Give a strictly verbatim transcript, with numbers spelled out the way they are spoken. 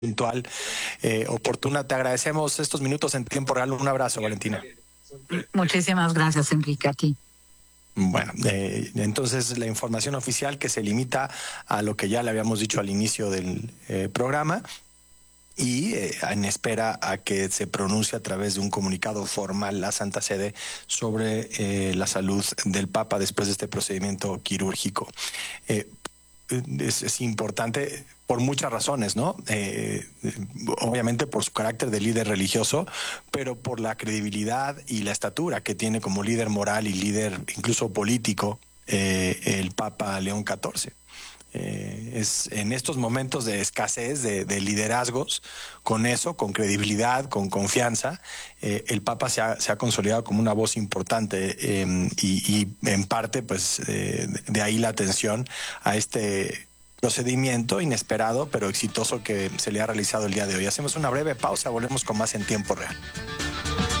puntual, eh, oportuna. Te agradecemos estos minutos en tiempo real. Un abrazo, Valentina. Muchísimas gracias, Enrique, a ti. Bueno, eh, entonces la información oficial que se limita a lo que ya le habíamos dicho al inicio del eh, programa y eh, en espera a que se pronuncie a través de un comunicado formal la Santa Sede sobre eh, la salud del Papa después de este procedimiento quirúrgico. Eh, Es, es importante por muchas razones, ¿no? Eh, obviamente por su carácter de líder religioso, pero por la credibilidad y la estatura que tiene como líder moral y líder incluso político eh, el Papa León catorce. Eh, es en estos momentos de escasez de, de liderazgos, con eso, con credibilidad, con confianza, eh, el Papa se ha, se ha consolidado como una voz importante eh, y, y en parte, pues, eh, de ahí la atención a este procedimiento inesperado pero exitoso que se le ha realizado el día de hoy. Hacemos una breve pausa, volvemos con más en tiempo real.